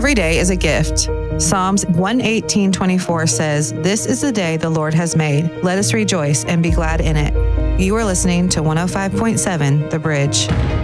Every day is a gift. Psalms 118:24 says, "This is the day the Lord has made. Let us rejoice and be glad in it." You are listening to 105.7 The Bridge.